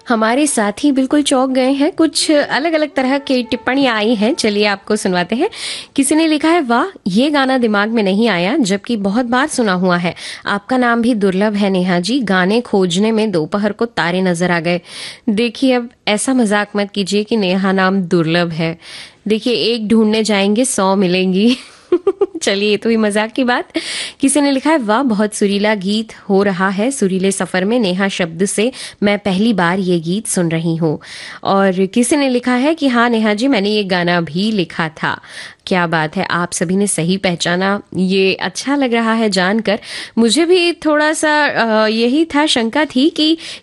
हमारे साथी बिल्कुल चौंक गए हैं। कुछ अलग अलग तरह की टिप्पणियां आई हैं, चलिए आपको सुनवाते हैं। किसी ने लिखा है, वाह ये गाना दिमाग में नहीं आया, जबकि बहुत बार सुना हुआ है। आपका नाम भी दुर्लभ है नेहा जी, गाने खोजने में दोपहर को तारे नजर आ गए। देखिए अब ऐसा मजाक मत कीजिए कि नेहा नाम दुर्लभ है। देखिए एक ढूंढने जाएंगे 100 मिलेंगी। चलिए ये तो ही मजाक की बात। किसी ने लिखा है, वाह बहुत सुरीला गीत हो रहा है, सुरीले सफर में नेहा शब्द से मैं पहली बार ये गीत सुन रही हूँ। और किसी ने लिखा है कि हाँ नेहा जी मैंने ये गाना भी लिखा था। क्या बात है, आप सभी ने सही पहचाना, ये अच्छा लग रहा है जानकर। मुझे भी थोड़ा सा यही था, शंका थी कि